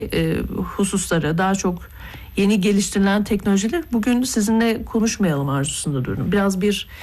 hususları, daha çok yeni geliştirilen teknolojiler bugün sizinle konuşmayalım arzusunda durdum. Biraz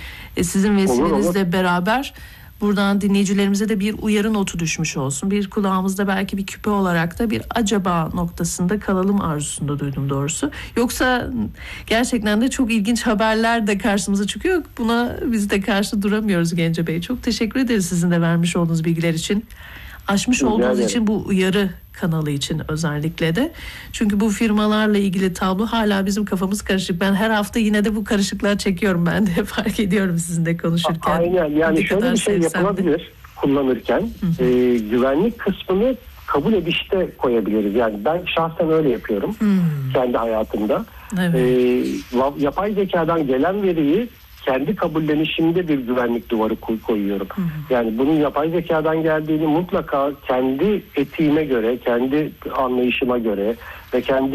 sizin vesilenizle beraber buradan dinleyicilerimize de bir uyarı notu düşmüş olsun. Bir kulağımızda belki bir küpe olarak da bir acaba noktasında kalalım arzusunda duydum doğrusu. Yoksa gerçekten de çok ilginç haberler de karşımıza çıkıyor. Buna biz de karşı duramıyoruz Gence Bey. Çok teşekkür ederiz sizin de vermiş olduğunuz bilgiler için. Açmış olduğunuz için, bu uyarı kanalı için özellikle de. Çünkü bu firmalarla ilgili tablo hala bizim kafamız karışık. Ben her hafta yine de bu karışıklığa çekiyorum. Ben de fark ediyorum sizinle konuşurken. Aynen, yani şöyle bir şey yapılabilir kullanırken. Güvenlik kısmını kabul edişte koyabiliriz. Yani ben şahsen öyle yapıyorum kendi hayatımda. Evet. Yapay zekadan gelen veriyi kendi kabullenişimde bir güvenlik duvarı koyuyorum. Yani bunun yapay zekadan geldiğini mutlaka kendi etiğime göre, kendi anlayışıma göre ve kendi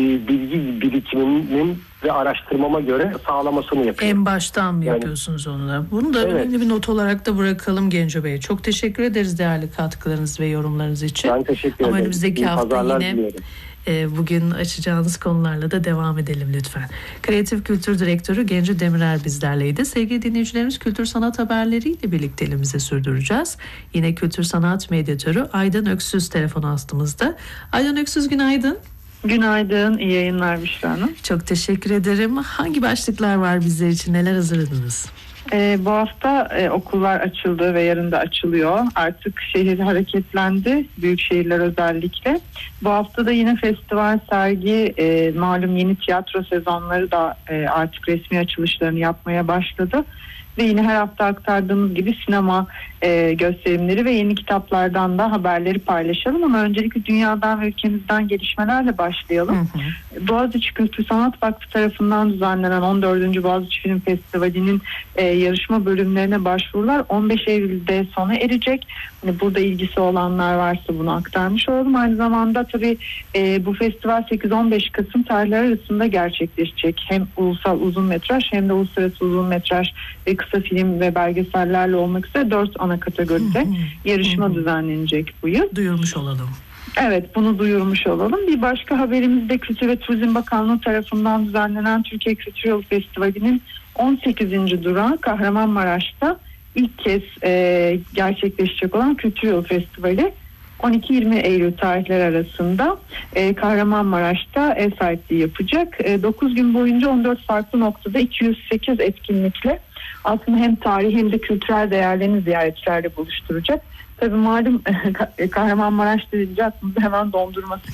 bilgi birikimimin ve araştırmama göre sağlamasını yapıyorum. En baştan mı yapıyorsunuz onu da? Bunu da önemli bir not olarak da bırakalım Genco Bey. Çok teşekkür ederiz değerli katkılarınız ve yorumlarınız için. Ben teşekkür ederim. Ama önümüzdeki hafta yine diliyorum. Bugün açacağınız konularla da devam edelim lütfen. Kreatif Kültür Direktörü Genco Demirer bizlerleydi. Sevgili dinleyicilerimiz, kültür sanat haberleriyle birlikte elimize sürdüreceğiz. Yine kültür sanat medyatörü Aydan Öksüz telefon hattımızda. Aydan Öksüz, günaydın. Günaydın, iyi yayınlar Büşra Hanım. Çok teşekkür ederim. Hangi başlıklar var bizler için, neler hazırladınız? Bu hafta okullar açıldı ve yarın da açılıyor. Artık şehir hareketlendi, büyük şehirler özellikle. Bu hafta da yine festival, sergi, malum yeni tiyatro sezonları da artık resmi açılışlarını yapmaya başladı. Ve yine her hafta aktardığımız gibi sinema gösterimleri ve yeni kitaplardan da haberleri paylaşalım. Ama öncelikle dünyadan ve ülkemizden gelişmelerle başlayalım. Boğaziçi Kültür Sanat Vakfı tarafından düzenlenen 14. Boğaziçi Film Festivali'nin yarışma bölümlerine başvurular 15 Eylül'de sona erecek. Yani burada ilgisi olanlar varsa bunu aktarmış olalım. Aynı zamanda tabii bu festival 8-15 Kasım tarihleri arasında gerçekleşecek. Hem ulusal uzun metraj hem de uluslararası uzun metraj ve kısa film ve belgesellerle olmak üzere 4 ana kategoride yarışma düzenlenecek bu yıl. Duyurmuş olalım. Evet, bunu duyurmuş olalım. Bir başka haberimiz de Kültür ve Turizm Bakanlığı tarafından düzenlenen Türkiye Kültür Yolu Festivali'nin 18. durağı Kahramanmaraş'ta ilk kez gerçekleşecek olan Kültür Yolu Festivali 12-20 Eylül tarihleri arasında Kahramanmaraş'ta ev sahipliği yapacak. 9 gün boyunca 14 farklı noktada 208 etkinlikle aslında hem tarihi hem de kültürel değerlerini ziyaretçilerle buluşturacak. Tabii malum Kahramanmaraş deyince aklımıza hemen dondurması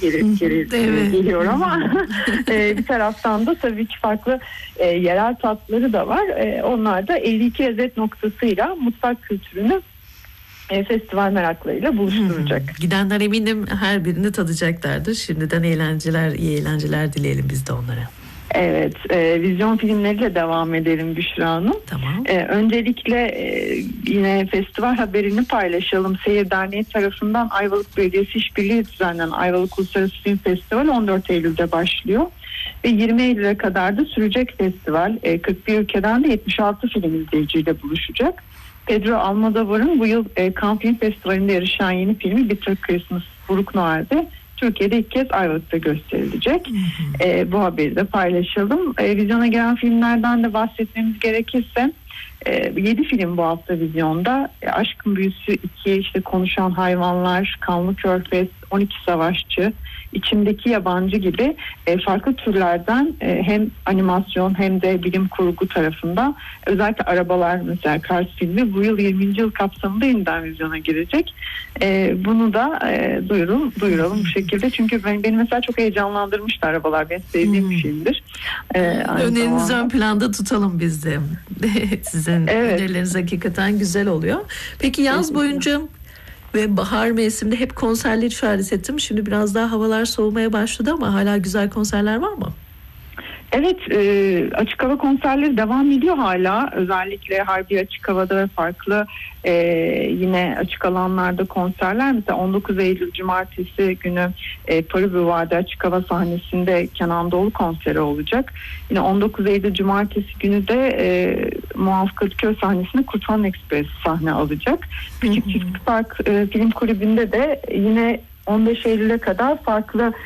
geliyor ama bir taraftan da tabii ki farklı yerel tatları da var. Onlar da 52 lezzet noktasıyla mutfak kültürünü festival meraklarıyla buluşturacak. Gidenler eminim her birini tadacaklardır. Şimdiden iyi eğlenceler dileyelim biz de onlara. Evet, vizyon filmleriyle devam edelim Büşra Hanım. Tamam. Öncelikle yine festival haberini paylaşalım. Seyir Derneği tarafından Ayvalık Belediyesi işbirliği düzenlenen Ayvalık Uluslararası Film Festivali 14 Eylül'de başlıyor. Ve 20 Eylül'e kadar da sürecek festival. 41 ülkeden de 76 film izleyiciyle buluşacak. Pedro Almodovar'ın bu yıl Cannes Film Festivali'nde yarışan yeni filmi Bitter Christmas, Buruk Noel'de Türkiye'de ilk kez Ayvalık'ta gösterilecek. Bu haberi de paylaşalım. Vizyona gelen filmlerden de bahsetmemiz gerekirse 7 film bu hafta vizyonda. Aşkın Büyüsü 2, işte Konuşan Hayvanlar, Kanlı Körfez, 12 Savaşçı, İçimdeki Yabancı gibi farklı türlerden hem animasyon hem de bilim kurgu tarafından özellikle Arabalar mesela Cars filmi bu yıl 20. yıl kapsamında yeniden vizyona girecek. Bunu da duyuralım bu şekilde. Çünkü beni mesela çok heyecanlandırmıştı Arabalar. Ben sevdiğim bir filmdir. Önerinizi ön planda tutalım biz de. Sizin önerileriniz hakikaten güzel oluyor. Peki yaz boyunca ve bahar mevsiminde hep konserleri işaret ettim. Şimdi biraz daha havalar soğumaya başladı ama hala güzel konserler var mı? Evet, açık hava konserleri devam ediyor hala. Özellikle Harbiye Açık Hava'da ve farklı yine açık alanlarda konserler. Mesela 19 Eylül Cumartesi günü Paris Bulvar'da açık hava sahnesinde Kenan Doğulu konseri olacak. Yine 19 Eylül Cumartesi günü de Muaf Kadıköy sahnesinde Kurtan Express sahne alacak. Küçük Çiftlik Park Film Kulübü'nde de yine 15 Eylül'e kadar farklı